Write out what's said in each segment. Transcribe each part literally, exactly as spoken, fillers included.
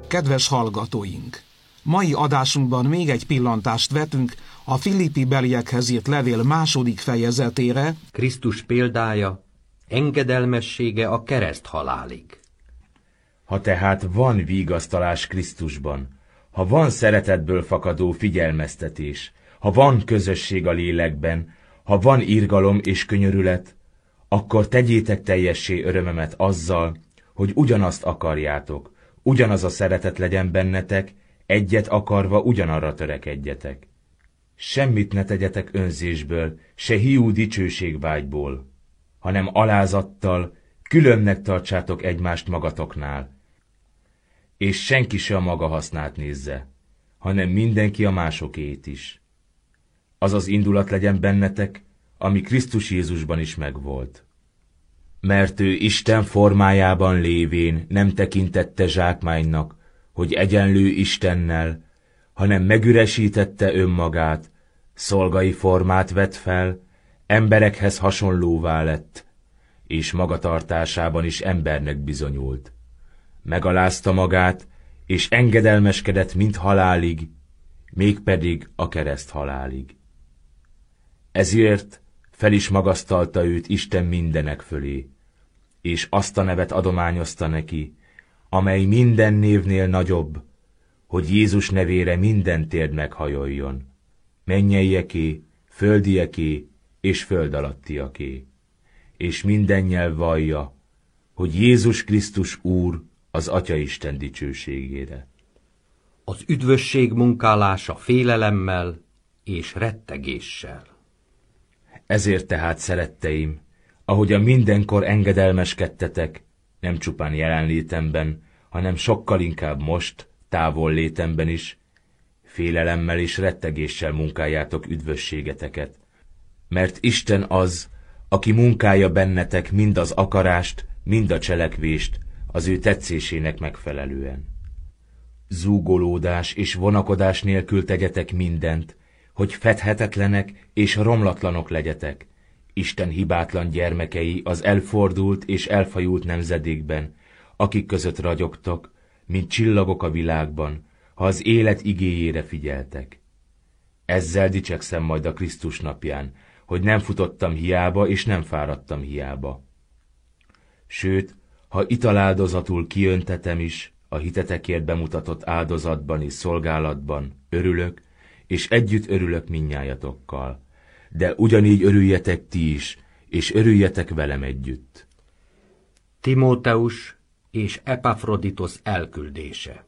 Kedves hallgatóink! Mai adásunkban még egy pillantást vetünk a Filippi beliekhez írt levél második fejezetére. Krisztus példája, engedelmessége a kereszthalálig. Ha tehát van vigasztalás Krisztusban, ha van szeretetből fakadó figyelmeztetés, ha van közösség a lélekben, ha van irgalom és könyörület, akkor tegyétek teljessé örömemet azzal, hogy ugyanazt akarjátok, ugyanaz a szeretet legyen bennetek, egyet akarva ugyanarra törekedjetek. Semmit ne tegyetek önzésből, se hiú dicsőségvágyból, hanem alázattal, különnek tartsátok egymást magatoknál, és senki se a maga hasznát nézze, hanem mindenki a másokét is. Az az indulat legyen bennetek, ami Krisztus Jézusban is megvolt. Mert ő Isten formájában lévén nem tekintette zsákmánynak, hogy egyenlő Istennel, hanem megüresítette önmagát, szolgai formát vett fel, emberekhez hasonlóvá lett, és magatartásában is embernek bizonyult. Megalázta magát, és engedelmeskedett mind halálig, mégpedig a kereszt halálig. Ezért fel is magasztalta őt Isten mindenek fölé, és azt a nevet adományozta neki, amely minden névnél nagyobb, hogy Jézus nevére minden térd meghajoljon, mennyeieké, földieké és föld alattiaké, és minden nyelv vallja, hogy Jézus Krisztus Úr az Atyaisten dicsőségére. Az üdvösség munkálása félelemmel és rettegéssel. Ezért tehát, szeretteim, ahogyan mindenkor engedelmeskedtetek, nem csupán jelenlétemben, hanem sokkal inkább most, távol létemben is, félelemmel és rettegéssel munkáljátok üdvösségeteket. Mert Isten az, aki munkálja bennetek mind az akarást, mind a cselekvést, az ő tetszésének megfelelően. Zúgolódás és vonakodás nélkül tegyetek mindent, hogy fedhetetlenek és romlatlanok legyetek, Isten hibátlan gyermekei az elfordult és elfajult nemzedékben, akik között ragyogtok, mint csillagok a világban, ha az élet igéjére figyeltek. Ezzel dicsekszem majd a Krisztus napján, hogy nem futottam hiába és nem fáradtam hiába. Sőt, ha italáldozatul kiöntetem is, a hitetekért bemutatott áldozatban és szolgálatban örülök, és együtt örülök mindnyájatokkal. De ugyanígy örüljetek ti is, és örüljetek velem együtt. Timóteus és Epafroditos elküldése.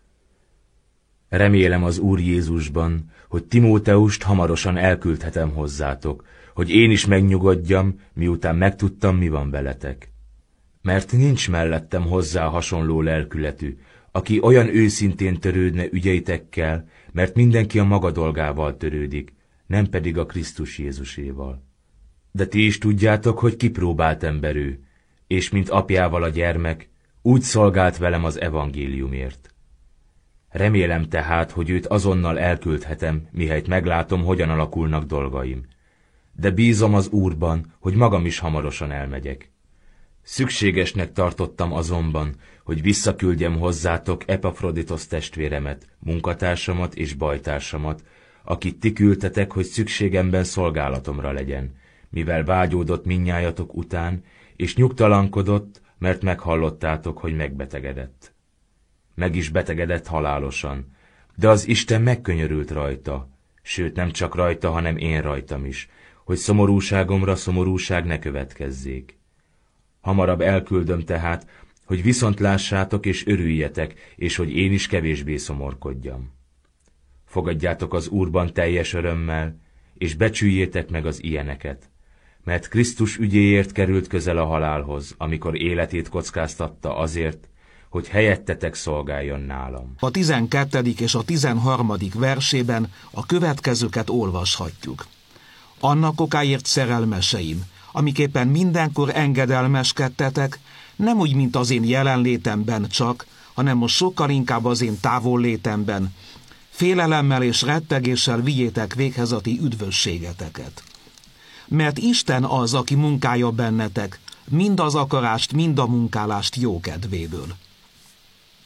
Remélem az Úr Jézusban, hogy Timóteust hamarosan elküldhetem hozzátok, hogy én is megnyugodjam, miután megtudtam, mi van veletek. Mert nincs mellettem hozzá hasonló lelkületű, aki olyan őszintén törődne ügyeitekkel, mert mindenki a maga dolgával törődik, nem pedig a Krisztus Jézuséval. De ti is tudjátok, hogy kipróbált ember ő, és mint apjával a gyermek, úgy szolgált velem az evangéliumért. Remélem tehát, hogy őt azonnal elküldhetem, mihelyt meglátom, hogyan alakulnak dolgaim. De bízom az Úrban, hogy magam is hamarosan elmegyek. Szükségesnek tartottam azonban, hogy visszaküldjem hozzátok Epafroditos testvéremet, munkatársamat és bajtársamat, akit ti küldtetek, hogy szükségemben szolgálatomra legyen, mivel vágyódott mindnyájatok után, és nyugtalankodott, mert meghallottátok, hogy megbetegedett. Meg is betegedett halálosan, de az Isten megkönyörült rajta, sőt nem csak rajta, hanem én rajtam is, hogy szomorúságomra szomorúság ne következzék. Hamarabb elküldöm tehát, hogy viszont lássátok és örüljetek, és hogy én is kevésbé szomorkodjam. Fogadjátok az Úrban teljes örömmel, és becsüljétek meg az ilyeneket, mert Krisztus ügyéért került közel a halálhoz, amikor életét kockáztatta azért, hogy helyettetek szolgáljon nálam. A tizenkettedik és a tizenharmadik versében a következőket olvashatjuk. Annak okáért, szerelmeseim, amiképpen mindenkor engedelmeskedtetek, nem úgy, mint az én jelenlétemben csak, hanem most sokkal inkább az én távollétemben, félelemmel és rettegéssel vigyétek véghez a ti üdvösségeteket. Mert Isten az, aki munkálja bennetek, mind az akarást, mind a munkálást jó kedvéből.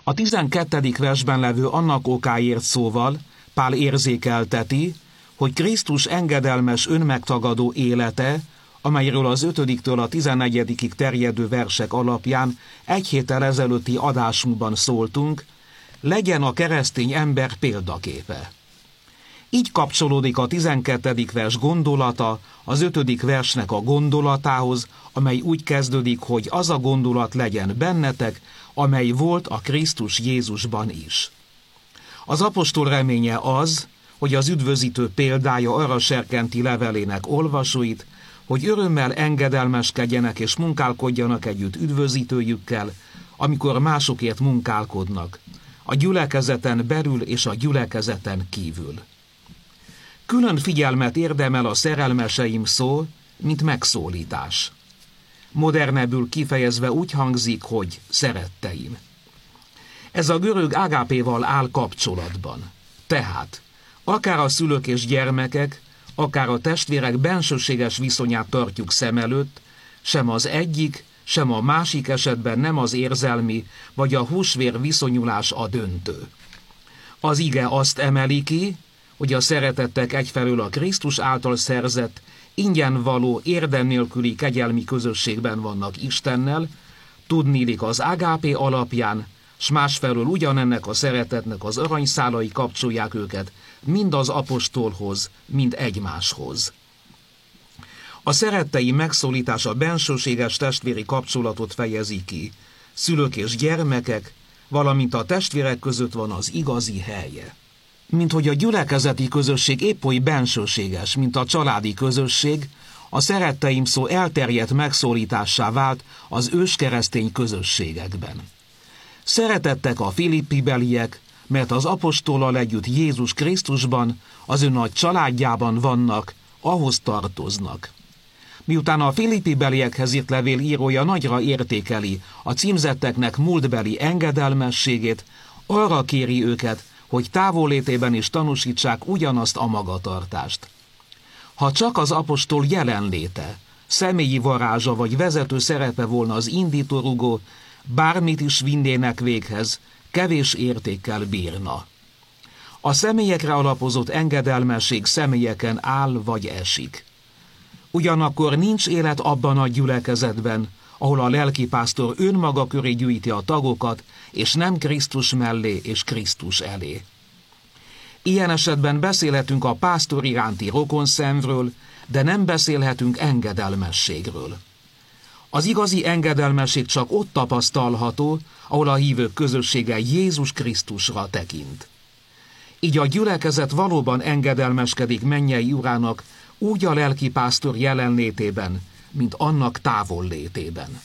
A tizenkettedik versben levő annak okáért szóval Pál érzékelteti, hogy Krisztus engedelmes önmegtagadó élete, amelyről az ötödiktől a tizennegyedikig terjedő versek alapján egy héttel ezelőtti adásunkban szóltunk, legyen a keresztény ember példaképe. Így kapcsolódik a tizenkettedik vers gondolata az ötödik versnek a gondolatához, amely úgy kezdődik, hogy az a gondolat legyen bennetek, amely volt a Krisztus Jézusban is. Az apostol reménye az, hogy az üdvözítő példája arra serkenti levelének olvasóit, hogy örömmel engedelmeskedjenek és munkálkodjanak együtt üdvözítőjükkel, amikor másokért munkálkodnak, a gyülekezeten belül és a gyülekezeten kívül. Külön figyelmet érdemel a szerelmeseim szó, mint megszólítás. Modernebbül kifejezve úgy hangzik, hogy szeretteim. Ez a görög ágápéval áll kapcsolatban. Tehát, akár a szülők és gyermekek, akár a testvérek bensőséges viszonyát tartjuk szem előtt, sem az egyik, sem a másik esetben nem az érzelmi vagy a húsvér viszonyulás a döntő. Az ige azt emeli ki, hogy a szeretettek egyfelől a Krisztus által szerzett, ingyen való, érdem nélküli kegyelmi közösségben vannak Istennel, tudniillik az ágápé alapján, s másfelől ugyanennek a szeretetnek az aranyszálai kapcsolják őket mind az apostolhoz, mind egymáshoz. A szerettei megszólítása bensőséges testvéri kapcsolatot fejezi ki, szülők és gyermekek, valamint a testvérek között van az igazi helye. Mint hogy a gyülekezeti közösség épp oly bensőséges, mint a családi közösség, a szeretteim szó elterjedt megszólítássá vált az őskeresztény közösségekben. Szeretettek a filippibeliek, mert az apostollal együtt Jézus Krisztusban, az ő nagy családjában vannak, ahhoz tartoznak. Miután a filippibeliekhez írt levél írója nagyra értékeli a címzetteknek múltbeli engedelmességét, arra kéri őket, hogy távollétében is tanúsítsák ugyanazt a magatartást. Ha csak az apostol jelenléte, személyi varázsa vagy vezető szerepe volna az indítórugó, bármit is vinnének véghez, kevés értékkel bírna. A személyekre alapozott engedelmesség személyeken áll vagy esik. Ugyanakkor nincs élet abban a gyülekezetben, ahol a lelkipásztor önmaga köré gyűjti a tagokat, és nem Krisztus mellé és Krisztus elé. Ilyen esetben beszélhetünk a pásztor iránti rokonszenvről, de nem beszélhetünk engedelmességről. Az igazi engedelmesség csak ott tapasztalható, ahol a hívők közössége Jézus Krisztusra tekint. Így a gyülekezet valóban engedelmeskedik mennyei urának úgy a lelkipásztor jelenlétében, mint annak távollétében.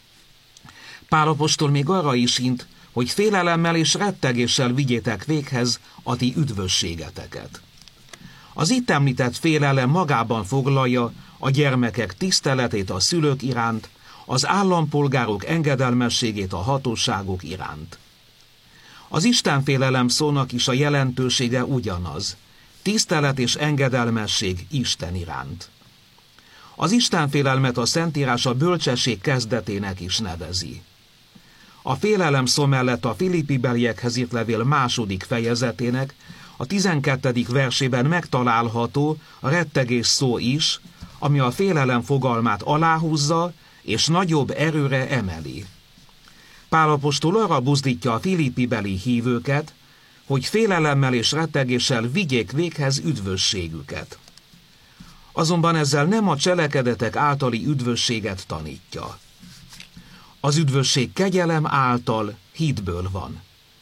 Pál apostol még arra is int, hogy félelemmel és rettegéssel vigyétek véghez a ti üdvösségeteket. Az itt említett félelem magában foglalja a gyermekek tiszteletét a szülők iránt, az állampolgárok engedelmességét a hatóságok iránt. Az istenfélelem szónak is a jelentősége ugyanaz, tisztelet és engedelmesség Isten iránt. Az istenfélelmet a Szentírás a bölcsesség kezdetének is nevezi. A félelem szó mellett a filippibeliekhez írt levél második fejezetének, a tizenkettedik versében megtalálható a rettegés szó is, ami a félelem fogalmát aláhúzza és nagyobb erőre emeli. Pál apostol arra buzdítja a filippibeli hívőket, hogy félelemmel és rettegéssel vigyék véghez üdvösségüket. Azonban ezzel nem a cselekedetek általi üdvösséget tanítja. Az üdvösség kegyelem által, hitből van.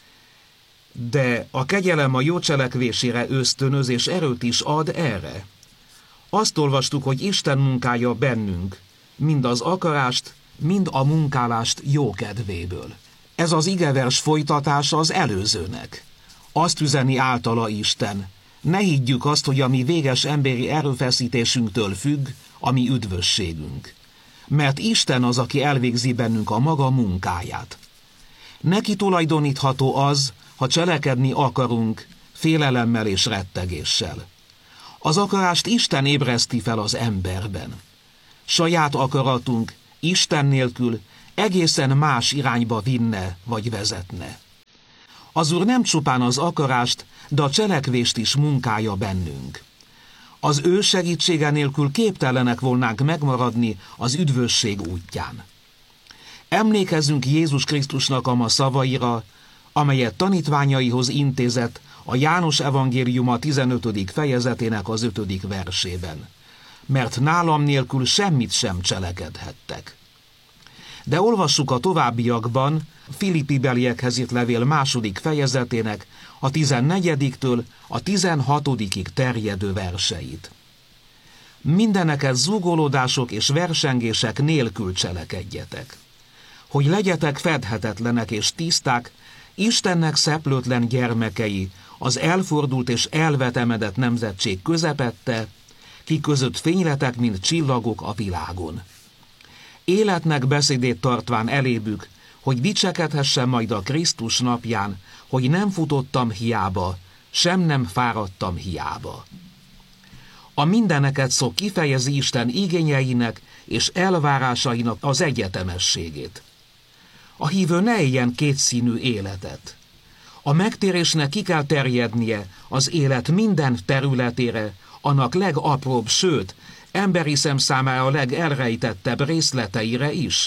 De a kegyelem a jó cselekvésére ösztönöz és erőt is ad erre. Azt olvastuk, hogy Isten munkája bennünk, mind az akarást, mind a munkálást jó kedvéből. Ez az igevers folytatása az előzőnek. Azt üzeni általa Isten, ne higgyük azt, hogy a mi véges emberi erőfeszítésünktől függ a mi üdvösségünk. Mert Isten az, aki elvégzi bennünk a maga munkáját. Neki tulajdonítható az, ha cselekedni akarunk, félelemmel és rettegéssel. Az akarást Isten ébreszti fel az emberben. Saját akaratunk Isten nélkül egészen más irányba vinne vagy vezetne. Az Úr nem csupán az akarást, de a cselekvést is munkálja bennünk. Az ő segítsége nélkül képtelenek volnánk megmaradni az üdvösség útján. Emlékezzünk Jézus Krisztusnak a ma szavaira, amelyet tanítványaihoz intézett a János evangéliuma tizenötödik fejezetének az ötödik versében. Mert nálam nélkül semmit sem cselekedhettek. De olvassuk a továbbiakban Filippi-beliekhez írt levél második fejezetének a tizennegyediktől a tizenhatodikig terjedő verseit. Mindeneket zúgolódások és versengések nélkül cselekedjetek, hogy legyetek fedhetetlenek és tiszták, Istennek szeplőtlen gyermekei, az elfordult és elvetemedett nemzetség közepette, ki között fényletek, mint csillagok a világon. Életnek beszédét tartván elébük, hogy dicsekedhessen majd a Krisztus napján, hogy nem futottam hiába, sem nem fáradtam hiába. A mindeneket szó kifejezi Isten igényeinek és elvárásainak az egyetemességét. A hívő ne éljen kétszínű életet. A megtérésnek ki kell terjednie az élet minden területére, annak legapróbb, sőt, emberi szem számára a legelrejtettebb részleteire is.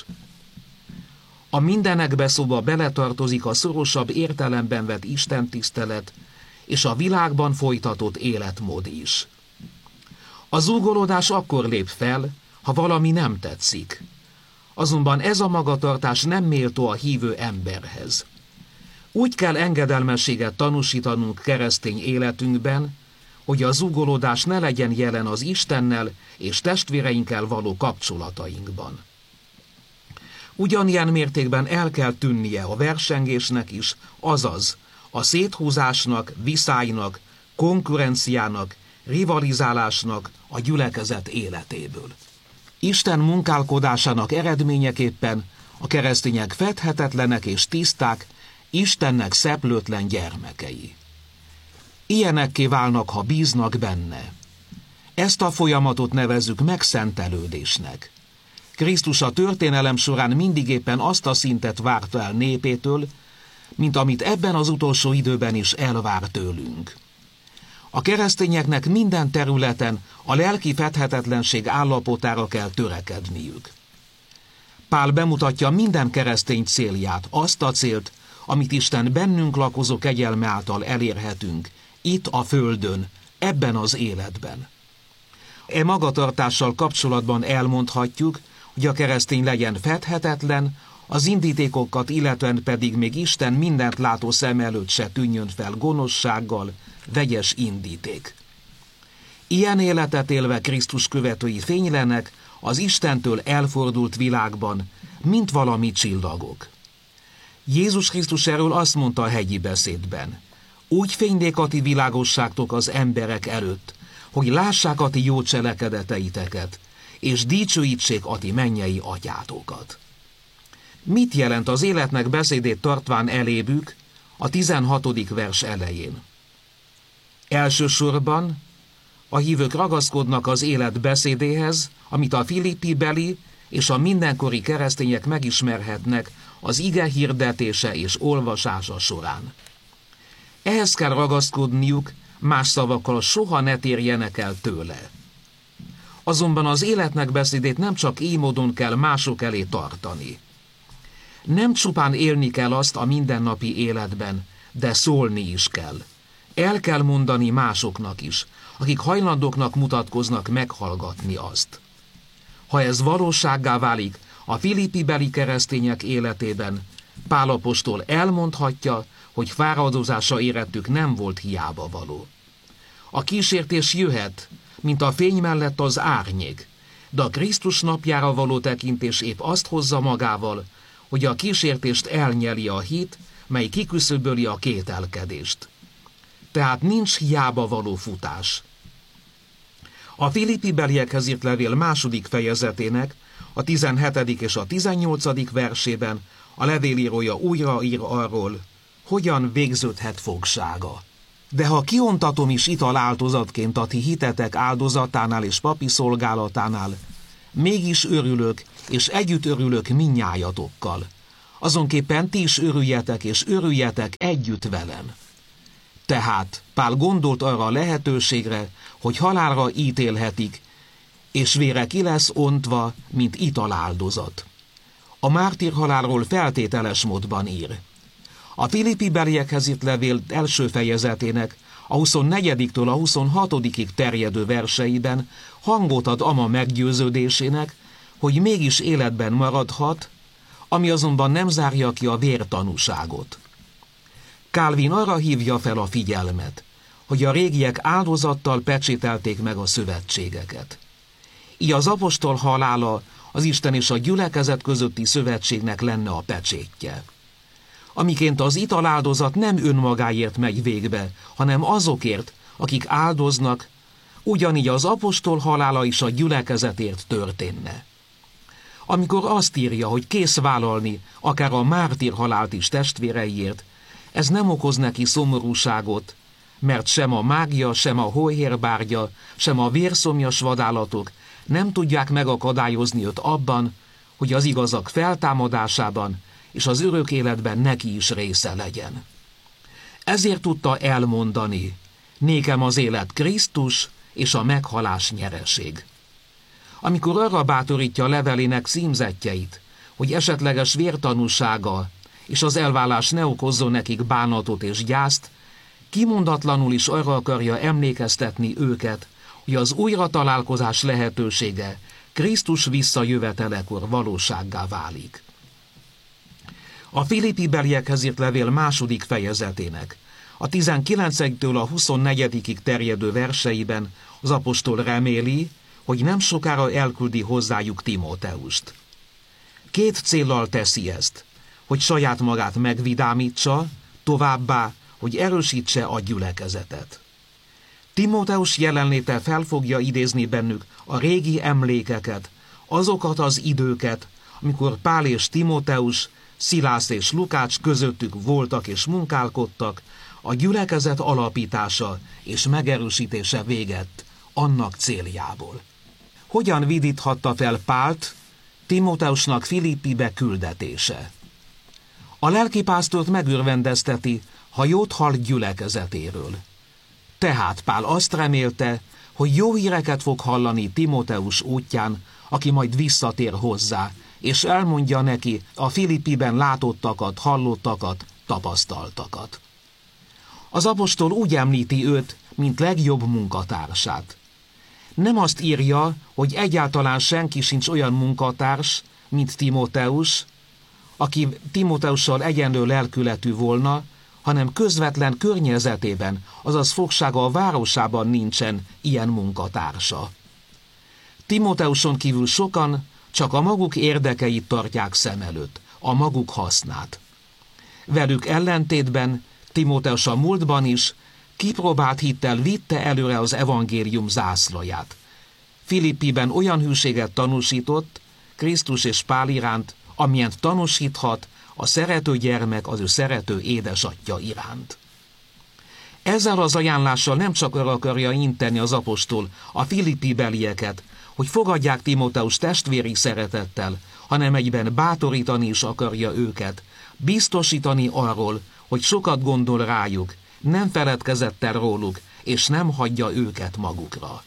A mindenekbe szóba beletartozik a szorosabb értelemben vett istentisztelet és a világban folytatott életmód is. A zúgolódás akkor lép fel, ha valami nem tetszik. Azonban ez a magatartás nem méltó a hívő emberhez. Úgy kell engedelmességet tanúsítanunk keresztény életünkben, hogy a zúgolódás ne legyen jelen az Istennel és testvéreinkkel való kapcsolatainkban. Ugyanilyen mértékben el kell tűnnie a versengésnek is, azaz a széthúzásnak, viszálynak, konkurenciának, rivalizálásnak a gyülekezet életéből. Isten munkálkodásának eredményeképpen a keresztények fedhetetlenek és tiszták, Istennek szeplőtlen gyermekei. Ilyenekké válnak, ha bíznak benne. Ezt a folyamatot nevezzük megszentelődésnek. Krisztus a történelem során mindig éppen azt a szintet várta el népétől, mint amit ebben az utolsó időben is elvár tőlünk. A keresztényeknek minden területen a lelki fedhetetlenség állapotára kell törekedniük. Pál bemutatja minden keresztény célját, azt a célt, amit Isten bennünk lakozó kegyelme által elérhetünk, itt a földön, ebben az életben. E magatartással kapcsolatban elmondhatjuk, hogy a keresztény legyen fedhetetlen, az indítékokat illetően pedig még Isten mindent látó szem előtt se tűnjön fel gonoszsággal, vegyes indíték. Ilyen életet élve Krisztus követői fénylenek az Istentől elfordult világban, mint valami csillagok. Jézus Krisztus erről azt mondta a hegyi beszédben: úgy fénylik a ti világosságtok az emberek előtt, hogy lássák a ti jó cselekedeteiteket, és dicsőítsék a ti mennyei atyátokat. Mit jelent az életnek beszédét tartván elébük a tizenhatodik vers elején? Elsősorban a hívők ragaszkodnak az élet beszédéhez, amit a Filippi-beli és a mindenkori keresztények megismerhetnek az ige hirdetése és olvasása során. Ehhez kell ragaszkodniuk, más szavakkal soha ne térjenek el tőle. Azonban az életnek beszédét nem csak így módon kell mások elé tartani. Nem csupán élni kell azt a mindennapi életben, de szólni is kell. El kell mondani másoknak is, akik hajlandóknak mutatkoznak meghallgatni azt. Ha ez valósággá válik a Filippi-beli keresztények életében, Pál apostol elmondhatja, hogy fáradozása érettük nem volt hiába való. A kísértés jöhet, mint a fény mellett az árnyék, de a Krisztus napjára való tekintés épp azt hozza magával, hogy a kísértést elnyeli a hit, mely kiküszöböli a kételkedést. Tehát nincs hiába való futás. A Filippi-beliekhez írt levél második fejezetének, a tizenhetedik és a tizennyolcadik versében a levélírója újra ír arról, hogyan végződhet fogsága. De ha kiontatom is ital áldozatként a ti hitetek áldozatánál és papi szolgálatánál, mégis örülök, és együtt örülök mindnyájatokkal. azonképpen ti is örüljetek, és örüljetek együtt velem. Tehát Pál gondolt arra a lehetőségre, hogy halálra ítélhetik, és vére ki lesz ontva, mint italáldozat. A mártírhalálról feltételes módban ír. A Filippi beliekhez írt levél első fejezetének a huszonnegyedik-től a huszonhatodikig terjedő verseiben hangot ad ama meggyőződésének, hogy mégis életben maradhat, ami azonban nem zárja ki a vértanúságot. Calvin arra hívja fel a figyelmet, hogy a régiek áldozattal pecsételték meg a szövetségeket. Így az apostol halála az Isten és a gyülekezet közötti szövetségnek lenne a pecsétje. Amiként az italáldozat nem önmagáért megy végbe, hanem azokért, akik áldoznak, ugyanígy az apostol halála is a gyülekezetért történne. Amikor azt írja, hogy kész vállalni akár a mártír halált is testvéreiért, ez nem okoz neki szomorúságot, mert sem a mágia, sem a hóhérbárgya, sem a vérszomjas vadállatok nem tudják megakadályozni őt abban, hogy az igazak feltámadásában és az örök életben neki is része legyen. Ezért tudta elmondani, nékem az élet Krisztus és a meghalás nyereség. Amikor arra bátorítja a levelének címzettjeit, hogy esetleges vértanúsága és az elválás ne okozzon nekik bánatot és gyászt, kimondatlanul is arra akarja emlékeztetni őket, hogy az újratalálkozás lehetősége Krisztus visszajövetelekor valósággá válik. A Filippi beliekhez írt levél második fejezetének a tizenkilencediktől a huszonnegyedikig terjedő verseiben az apostol reméli, hogy nem sokára elküldi hozzájuk Timóteust. Két céllal teszi ezt, hogy saját magát megvidámítsa, továbbá, hogy erősítse a gyülekezetet. Timóteus jelenléte fel fogja idézni bennük a régi emlékeket, azokat az időket, amikor Pál és Timóteus, Szilász és Lukács közöttük voltak és munkálkodtak, a gyülekezet alapítása és megerősítése végett annak céljából. Hogyan vidíthatta fel Pált Timóteusnak Filippibe küldetése? A lelkipásztort megörvendezteti, ha jót hall gyülekezetéről. Tehát Pál azt remélte, hogy jó híreket fog hallani Timóteus útján, aki majd visszatér hozzá, és elmondja neki a Filippiben látottakat, hallottakat, tapasztaltakat. Az apostol úgy említi őt, mint legjobb munkatársát. Nem azt írja, hogy egyáltalán senki sincs olyan munkatárs, mint Timóteus, aki Timóteussal egyenlő lelkületű volna, hanem közvetlen környezetében, azaz fogsága a városában nincsen ilyen munkatársa. Timóteuson kívül sokan csak a maguk érdekeit tartják szem előtt, a maguk hasznát. Velük ellentétben Timóteus a múltban is kipróbált hittel vitte előre az evangélium zászlaját. Filippiben olyan hűséget tanúsított Krisztus és Pál iránt, amilyent tanúsíthat a szerető gyermek az ő szerető édesatya iránt. Ezzel az ajánlással nem csak arra akarja inteni az apostol a Filippi belieket, hogy fogadják Timóteus testvéri szeretettel, hanem egyben bátorítani is akarja őket, biztosítani arról, hogy sokat gondol rájuk, nem feledkezett el róluk, és nem hagyja őket magukra.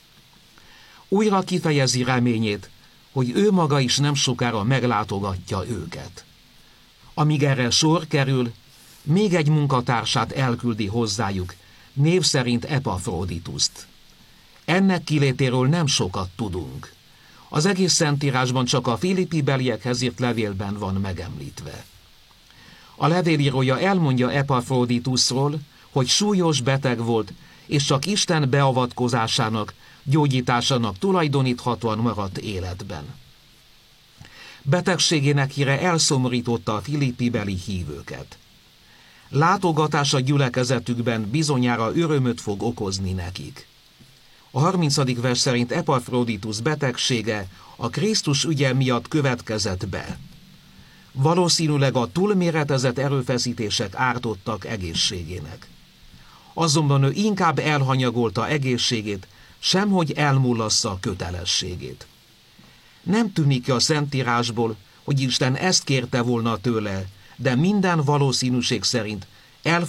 Újra kifejezi reményét, hogy ő maga is nem sokára meglátogatja őket. Amíg erre sor kerül, még egy munkatársát elküldi hozzájuk, név szerint Epafrodituszt. Ennek kilétéről nem sokat tudunk. Az egész Szentírásban csak a Filippi beliekhez írt levélben van megemlítve. A levélírója elmondja Epafroditusról, hogy súlyos beteg volt, és csak Isten beavatkozásának, gyógyításának tulajdoníthatóan maradt életben. Betegségének híre elszomorította a Filippi-beli hívőket. Látogatása gyülekezetükben bizonyára örömöt fog okozni nekik. A harmincadik vers szerint Epafroditus betegsége a Krisztus ügye miatt következett be. Valószínűleg a túlméretezett erőfeszítések ártottak egészségének. Azonban ő inkább elhanyagolta egészségét, semhogy elmullassza a kötelességét. Nem tűnik ki a Szentírásból, hogy Isten ezt kérte volna tőle, de minden valószínűség szerint el